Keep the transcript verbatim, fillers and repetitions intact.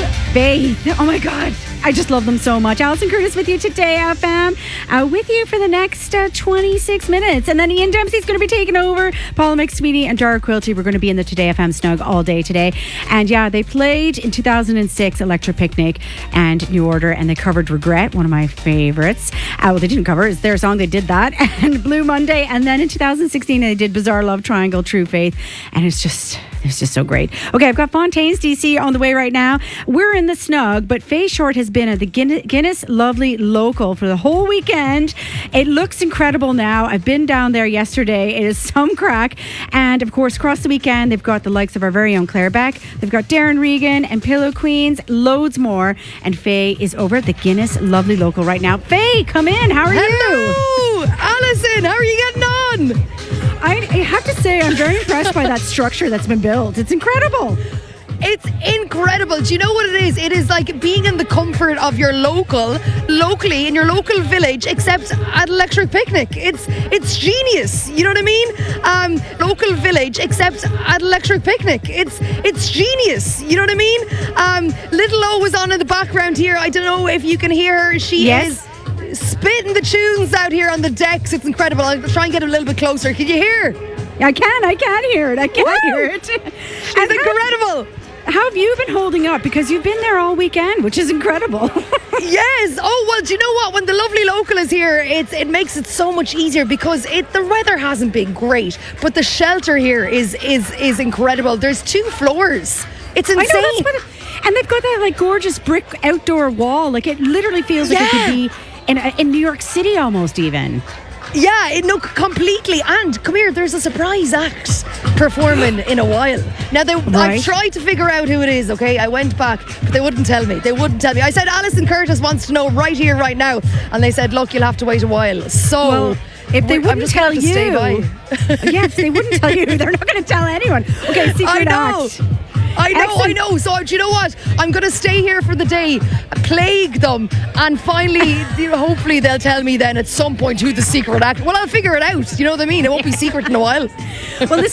Faith. Oh my God. I just love them so much. Alison Curtis with you today, F M. Uh, with you for the next uh, twenty-six minutes. And then Ian Dempsey's going to be taking over. Paula McSweeney and Dara Quilty, we're going to be in the Today F M snug all day today. And yeah, they played in two thousand six Electric Picnic and New Order, and they covered Regret, one of my favorites. Uh, well, they didn't cover, it's their song, they did that. And Blue Monday. And then in two thousand sixteen, they did Bizarre Love Triangle, True Faith. And it's just... It's just so great. Okay, I've got Fontaine's D C on the way right now. We're in the snug, but Faye Short has been at the Guinness Lovely Local for the whole weekend. It looks incredible now. I've been down there yesterday. It is some crack. And of course, across the weekend, they've got the likes of our very own Claire Beck. They've got Darren Regan and Pillow Queens, loads more. And Faye is over at the Guinness Lovely Local right now. Faye, come in. How are Hello, you? Alison. How are you getting on? I, I have to say, I'm very impressed by that structure that's been built. It's incredible. It's incredible. Do you know what it is? It is like being in the comfort of your local, locally in your local village, except at Electric Picnic. It's it's genius. You know what I mean? Um, local village, except at Electric Picnic. It's it's genius. You know what I mean? Um, Little O was on in the background here. I don't know if you can hear her. She yes. is spitting the tunes out here on the decks. It's incredible. I'll try and get a little bit closer. Can you hear? I can. I can hear it. I can Woo! hear it. She's And incredible. How, how have you been holding up? Because you've been there all weekend, which is incredible. Yes. Oh, well, do you know what? When the lovely local is here, it's it makes it so much easier because it the weather hasn't been great, but the shelter here is is is incredible. There's two floors. It's insane. I know, that's what it, and they've got that like gorgeous brick outdoor wall. Like it literally feels like Yeah. it could be in in New York City almost even. Yeah, it, no, completely. And come here, there's a surprise act performing in a while. Now, they, Right. I've tried to figure out who it is, okay? I went back, but they wouldn't tell me. They wouldn't tell me. I said, Alison Curtis wants to know right here, right now. And they said, look, you'll have to wait a while. So... Well, if they I'm wouldn't just tell gonna have to stay you, by. yes, they wouldn't tell you. They're not going to tell anyone. Okay, secret I know. act. I know, Excellent. I know. So, do you know what? I'm going to stay here for the day, plague them, and finally, you know, hopefully, they'll tell me then at some point who the secret act. Well, I'll figure it out. You know what I mean? It won't be secret in a while. Well, this